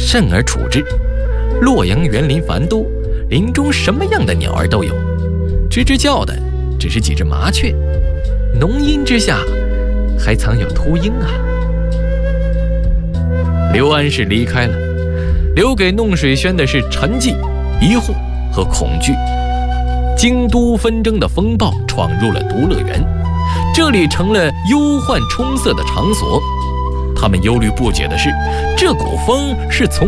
慎而处之。洛阳园林繁多，林中什么样的鸟儿都有，吱吱叫的只是几只麻雀，浓荫之下还藏有秃鹰啊。刘安石离开了，留给弄水轩的是沉寂、疑惑和恐惧。京都纷争的风暴闯入了独乐园，这里成了忧患冲塞的场所。他们忧虑不解的是，这股风是从